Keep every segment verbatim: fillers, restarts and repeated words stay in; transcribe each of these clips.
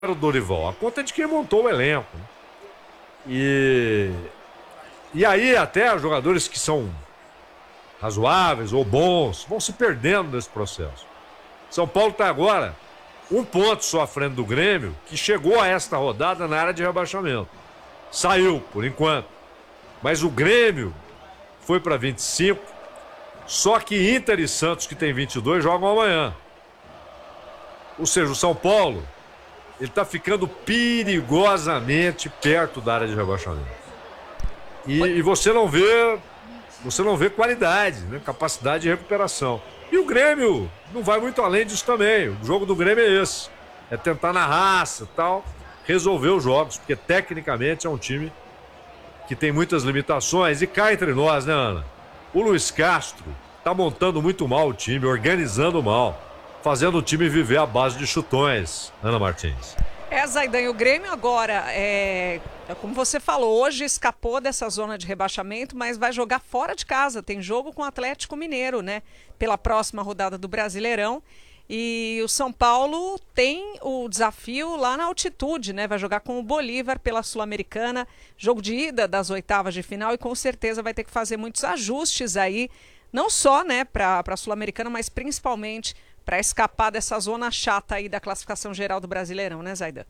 o Dorival, a conta é de quem montou o elenco. E, e aí até os jogadores que são razoáveis ou bons vão se perdendo nesse processo. São Paulo está agora um ponto só à frente do Grêmio, que chegou a esta rodada na área de rebaixamento. Saiu, por enquanto. Mas o Grêmio foi para vinte e cinco, só que Inter e Santos, que tem vinte e dois, jogam amanhã. Ou seja, o São Paulo, ele está ficando perigosamente perto da área de rebaixamento. E, e você não vê, você não vê qualidade, né? Capacidade de recuperação. E o Grêmio não vai muito além disso também. O jogo do Grêmio é esse. É tentar na raça e tal, resolver os jogos, porque tecnicamente é um time que tem muitas limitações. E cá entre nós, né, Ana? O Luiz Castro tá montando muito mal o time, organizando mal, fazendo o time viver à base de chutões, Ana Martins. É, Zaidan, o Grêmio agora, é, como você falou, hoje escapou dessa zona de rebaixamento, mas vai jogar fora de casa. Tem jogo com o Atlético Mineiro, né? Pela próxima rodada do Brasileirão. E o São Paulo tem o desafio lá na altitude, né? Vai jogar com o Bolívar pela Sul-Americana, jogo de ida das oitavas de final, e com certeza vai ter que fazer muitos ajustes aí, não só, né, para a Sul-Americana, mas principalmente para escapar dessa zona chata aí da classificação geral do Brasileirão, né, Zaidan?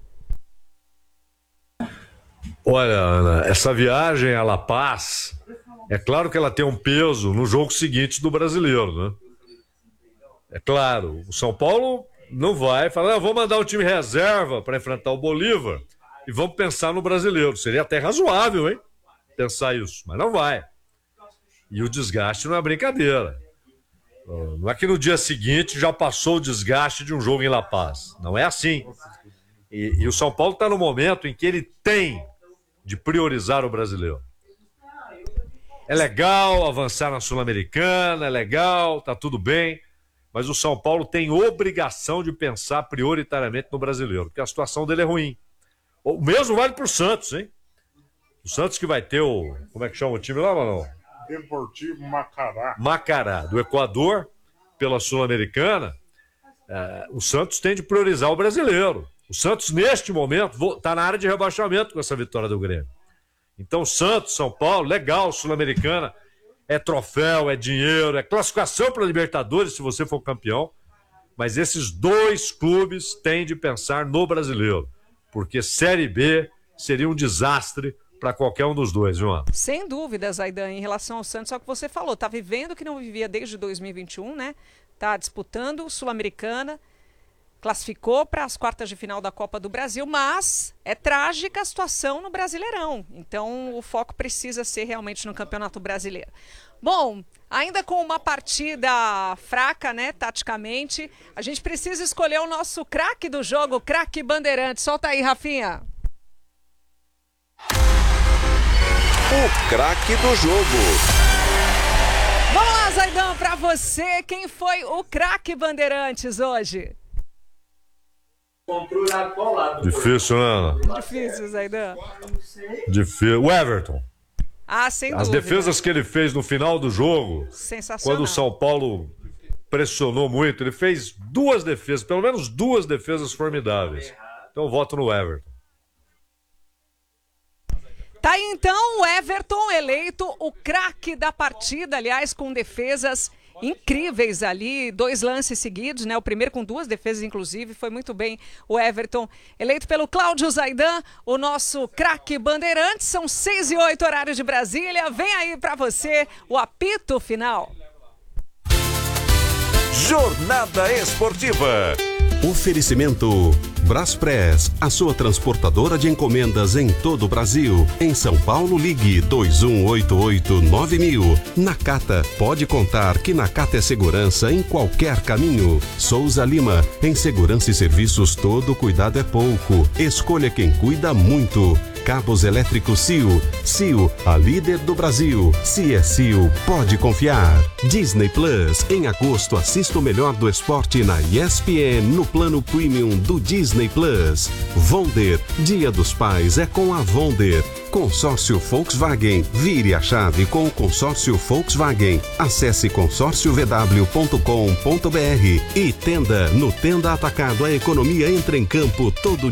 Olha, Ana, essa viagem a La Paz, é claro que ela tem um peso no jogo seguinte do Brasileiro, né? É claro, o São Paulo não vai falar, ah, vou mandar o time reserva para enfrentar o Bolívar e vamos pensar no Brasileiro. Seria até razoável, hein? Pensar isso, mas não vai. E o desgaste não é brincadeira. Não é que no dia seguinte já passou o desgaste de um jogo em La Paz. Não é assim. E, e o São Paulo está no momento em que ele tem de priorizar o Brasileiro. É legal avançar na Sul-Americana, é legal, tá tudo bem, mas o São Paulo tem obrigação de pensar prioritariamente no Brasileiro, porque a situação dele é ruim. O mesmo vale para o Santos, hein? O Santos que vai ter o... Como é que chama o time lá, mano? Deportivo Macará. Macará, do Equador, pela Sul-Americana. É, o Santos tem de priorizar o Brasileiro. O Santos, neste momento, está na área de rebaixamento com essa vitória do Grêmio. Então, Santos, São Paulo, legal, Sul-Americana, é troféu, é dinheiro, é classificação para a Libertadores, se você for campeão. Mas esses dois clubes têm de pensar no Brasileiro, porque Série B seria um desastre para qualquer um dos dois, João. Sem dúvida, Zaidan, em relação ao Santos, só que você falou, tá vivendo o que não vivia desde dois mil e vinte e um, né? Tá disputando Sul-Americana, classificou para as quartas de final da Copa do Brasil, mas é trágica a situação no Brasileirão. Então o foco precisa ser realmente no Campeonato Brasileiro. Bom, ainda com uma partida fraca, né, taticamente, a gente precisa escolher o nosso craque do jogo, o craque Bandeirante. Solta aí, Rafinha. O craque do jogo. Vamos lá, Zaidan, para você, quem foi o craque Bandeirantes hoje? Difícil, né, Ana? Difícil, Zaidan. Difícil. O Everton. Ah, sem As dúvida. defesas que ele fez no final do jogo, sensacional. quando o São Paulo pressionou muito, ele fez duas defesas, pelo menos duas defesas formidáveis. Então eu voto no Everton. Tá aí então o Everton eleito o craque da partida, aliás, com defesas incríveis ali, dois lances seguidos, né? O primeiro com duas defesas, inclusive, foi muito bem o Everton, eleito pelo Cláudio Zaidan, o nosso craque Bandeirantes. São seis e oito, horário de Brasília. Vem aí pra você o apito final. Jornada Esportiva. Oferecimento Braspress, a sua transportadora de encomendas em todo o Brasil. Em São Paulo, ligue dois um oito oito nove mil. Nakata, pode contar que Nakata é segurança em qualquer caminho. Souza Lima, em segurança e serviços todo cuidado é pouco. Escolha quem cuida muito. cabos elétricos Sil. Sil, a líder do Brasil. Se é Sil, pode confiar. Disney Plus. Em agosto, assista o melhor do esporte na E S P N no plano premium do Disney Plus. Vonder. Dia dos Pais é com a Vonder. Consórcio Volkswagen. Vire a chave com o consórcio Volkswagen. Acesse consórcio v w ponto com ponto b r. E Tenda. No Tenda Atacado, a economia entra em campo todo